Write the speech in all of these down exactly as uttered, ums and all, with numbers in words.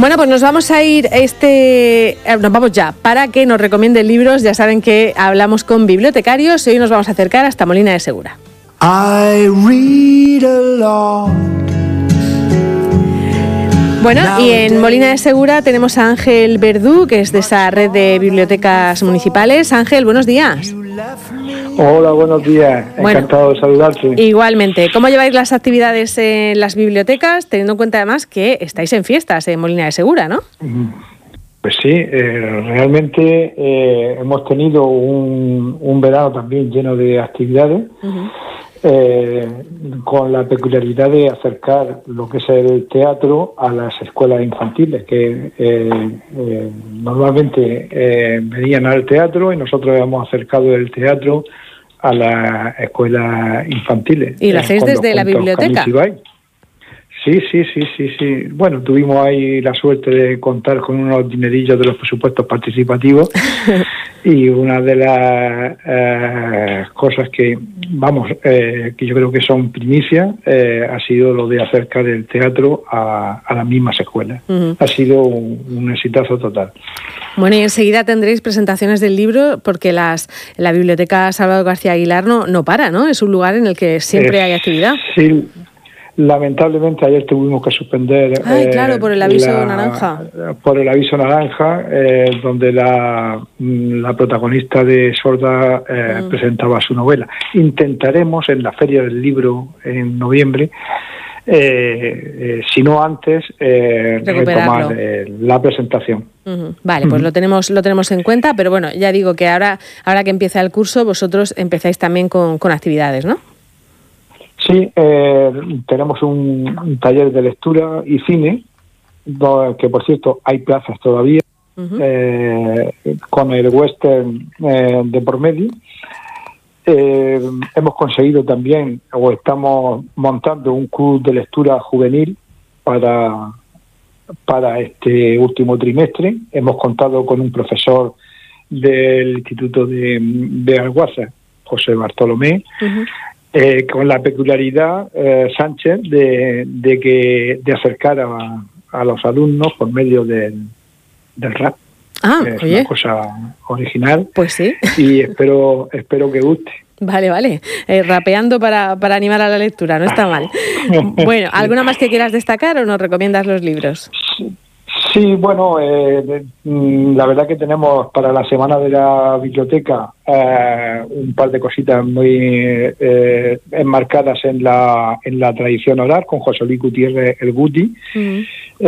Bueno, pues nos vamos a ir este, nos vamos ya, para que nos recomienden libros. Ya saben que hablamos con bibliotecarios y hoy nos vamos a acercar hasta Molina de Segura. I read a lot. Bueno, y en Molina de Segura tenemos a Ángel Verdú, que es de esa red de bibliotecas municipales. Ángel, buenos días. Hola, buenos días. Bueno, encantado de saludarte. Igualmente. ¿Cómo lleváis las actividades en las bibliotecas, teniendo en cuenta además que estáis en fiestas en Molina de Segura, ¿no? Pues sí, eh, realmente eh, hemos tenido un, un verano también lleno de actividades, uh-huh. eh, con la peculiaridad de acercar lo que es el teatro a las escuelas infantiles, que eh, eh, normalmente eh, venían al teatro y nosotros hemos acercado el teatro a las escuelas infantiles. ¿Y lo hacéis desde la biblioteca? Sí, sí, sí, sí, sí. Bueno, tuvimos ahí la suerte de contar con unos dinerillos de los presupuestos participativos y una de las eh, cosas que, vamos, eh, que yo creo que son primicias, eh, ha sido lo de acercar el teatro a, a las mismas escuelas. Uh-huh. Ha sido un, un exitazo total. Bueno, y enseguida tendréis presentaciones del libro, porque las la Biblioteca Salvador García Aguilar no, no para, ¿no? Es un lugar en el que siempre eh, hay actividad. Sí. Lamentablemente ayer tuvimos que suspender. Ay, eh, claro, por el aviso la, naranja. Por el aviso naranja, eh, donde la, la protagonista de Sorda eh, mm. presentaba su novela. Intentaremos en la Feria del Libro en noviembre, eh, eh, si no antes, eh, retomar eh, la presentación. Uh-huh. Vale, pues uh-huh. lo tenemos lo tenemos en cuenta, pero bueno, ya digo que ahora, ahora que empieza el curso, vosotros empezáis también con, con actividades, ¿no? Sí, eh, tenemos un, un taller de lectura y cine, do, que por cierto hay plazas todavía, uh-huh. eh, con el western eh, de por medio. Eh, hemos conseguido también, o estamos montando un club de lectura juvenil para, para este último trimestre. Hemos contado con un profesor del Instituto de, de Alguaza, José Bartolomé, uh-huh. Eh, con la peculiaridad, eh, Sánchez, de, de que de acercar a, a los alumnos por medio del, del rap. Ah, es oye. Una cosa original. Pues sí. Y espero espero que guste. Vale, vale. Eh, rapeando para, para animar a la lectura, no está mal. Bueno, ¿alguna más que quieras destacar o nos recomiendas los libros? Sí. Sí, bueno, eh, la verdad que tenemos para la Semana de la Biblioteca eh, un par de cositas muy eh, enmarcadas en la en la tradición oral, con José Luis Gutiérrez el Guti, uh-huh.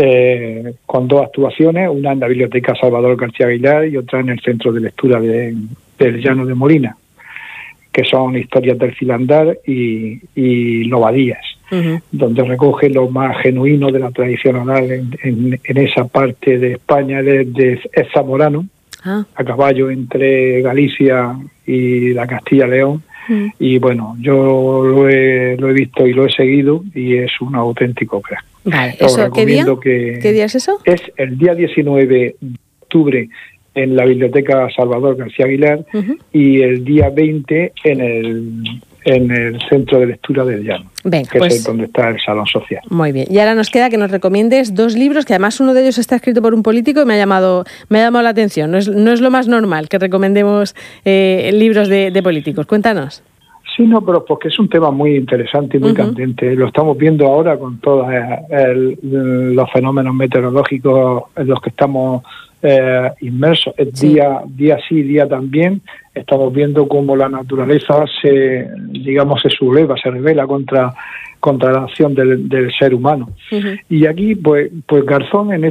eh, con dos actuaciones, una en la Biblioteca Salvador García Aguilar y otra en el Centro de Lectura de, del Llano de Molina, que son historias del filandar y, y lobadías. Uh-huh. Donde recoge lo más genuino de la tradición oral en, en, en esa parte de España de, de es zamorano, ah. a caballo entre Galicia y la Castilla-León. Uh-huh. Y bueno, yo lo he, lo he visto y lo he seguido y es un auténtico crack. Vale, ¿eso qué día? Que ¿Qué día es eso? Es el día diecinueve de octubre en la Biblioteca Salvador García Aguilar, uh-huh. y el día veinte en el en el Centro de Lectura del Llano, Venga, que pues, es donde está el Salón Social. Muy bien. Y ahora nos queda que nos recomiendes dos libros, que además uno de ellos está escrito por un político y me ha llamado me ha llamado la atención. No es, no es lo más normal que recomendemos eh, libros de, de políticos. Cuéntanos. Sí, no, pero porque es un tema muy interesante y muy uh-huh. candente. Lo estamos viendo ahora con todos el, los fenómenos meteorológicos en los que estamos eh, inmersos. Sí. Día, día sí, día también. Estamos viendo cómo la naturaleza se, digamos, se subleva, se revela contra contra la acción del, del ser humano. Uh-huh. Y aquí, pues, pues Garzón en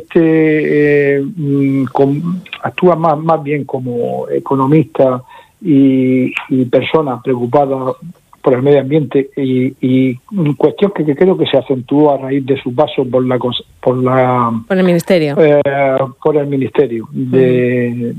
este eh, com, actúa más, más bien como economista y, y persona preocupada por el medio ambiente y, y cuestión que, que creo que se acentuó a raíz de su paso por la por la por el ministerio eh, por el ministerio de